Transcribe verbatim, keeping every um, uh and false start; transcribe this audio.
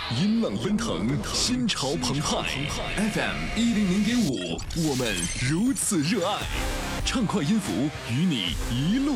音浪奔腾，心潮澎湃。F M 一零零点五，我们如此热爱，畅快音符与你一路